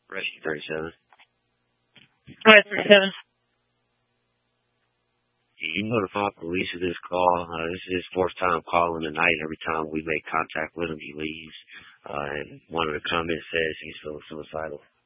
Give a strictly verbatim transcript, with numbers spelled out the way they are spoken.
Rescue thirty-seven. Alright, thirty-seven. You notify police of this call. Uh, this is his fourth time calling tonight. Every time we make contact with him, he leaves. Uh, and one of the comments says he's feeling suicidal.